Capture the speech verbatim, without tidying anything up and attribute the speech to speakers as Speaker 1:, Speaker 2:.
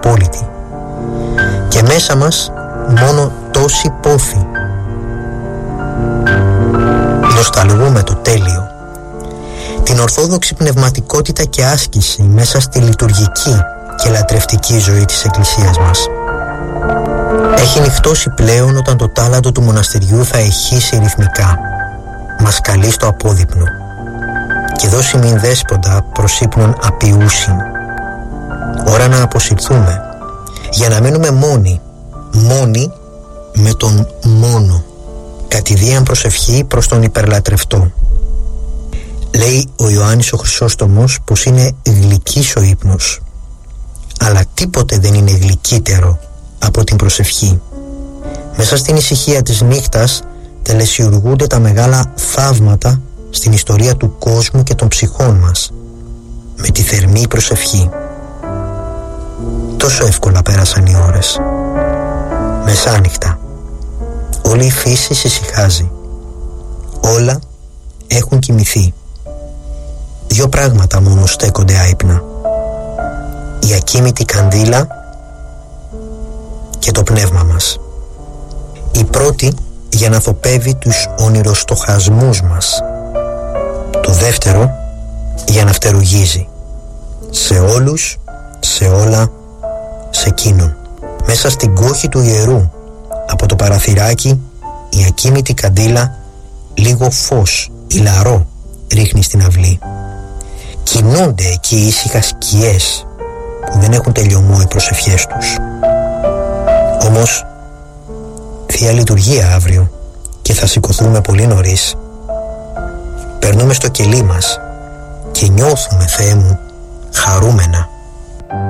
Speaker 1: απόλυτη και μέσα μας μόνο τόσοι πόθοι. Νοσταλγούμε το τέλειο, την ορθόδοξη πνευματικότητα και άσκηση μέσα στη λειτουργική και λατρευτική ζωή της Εκκλησίας μας. Έχει νυχτώσει πλέον όταν το τάλαντο του μοναστεριού θα ηχήσει ρυθμικά. Μας καλεί στο απόδειπνο και δώσει μην δέσποντα προς ύπνον απειούσιν. Ώρα να αποσυρθούμε για να μένουμε μόνοι, μόνοι με τον μόνο, κατηδίαν προσευχή προς τον υπερλατρευτό. Λέει ο Ιωάννης ο Χρυσόστομος πως είναι γλυκής ο ύπνος, αλλά τίποτε δεν είναι γλυκύτερο από την προσευχή. Μέσα στην ησυχία της νύχτας τελεσιουργούνται τα μεγάλα θαύματα στην ιστορία του κόσμου και των ψυχών μας με τη θερμή προσευχή. Τόσο εύκολα πέρασαν οι ώρες. Μεσάνυχτα. Όλη η φύση ησυχάζει. Όλα έχουν κοιμηθεί. Δύο πράγματα μόνο στέκονται άυπνα: η ακίμητη κανδύλα και το πνεύμα μας. Η πρώτη για να θοπεύει τους ονειροστοχασμούς μας, το δεύτερο για να φτερουγίζει σε όλους, σε όλα, σε εκείνον. Μέσα στην κόχη του ιερού, από το παραθυράκι, η ακίμητη καντήλα λίγο φως, ηλαρό, ρίχνει στην αυλή. Κινούνται εκεί ήσυχα σκιές που δεν έχουν τελειωμό οι προσευχές τους. Όμως Θεία Λειτουργία αύριο και θα σηκωθούμε πολύ νωρίς. Περνούμε στο κελί μας και νιώθουμε, Θεέ μου, χαρούμενα